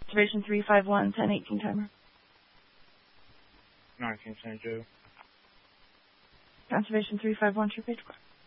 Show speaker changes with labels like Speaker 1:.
Speaker 1: Conservation 351, 1018 timer.
Speaker 2: 19 St. Joe.
Speaker 1: Conservation 351, true page.